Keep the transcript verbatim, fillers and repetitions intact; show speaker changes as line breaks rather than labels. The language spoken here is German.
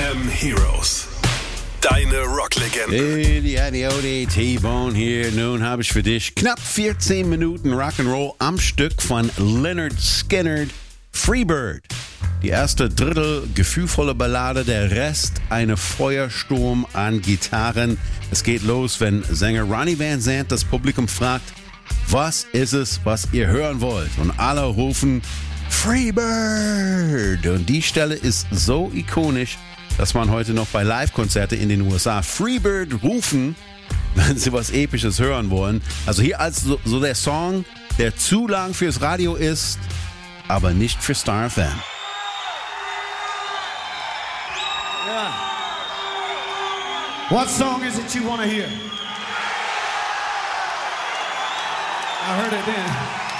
M Heroes. Deine Rocklegende.
Hey, T-Bone hier. Nun habe ich für dich knapp vierzehn Minuten Rock'n'Roll am Stück von Lynyrd Skynyrd, Freebird. Die erste Drittel gefühlvolle Ballade, der Rest eine Feuersturm an Gitarren. Es geht los, wenn Sänger Ronnie Van Zant das Publikum fragt, was ist es, was ihr hören wollt? Und alle rufen Freebird. Und die Stelle ist so ikonisch, dass man heute noch bei Live-Konzerten in den U S A Freebird rufen, wenn sie was Episches hören wollen. Also hier als so, so der Song, der zu lang fürs Radio ist, aber nicht für Star F M.
Yeah. What song is it you want to hear? I heard it then.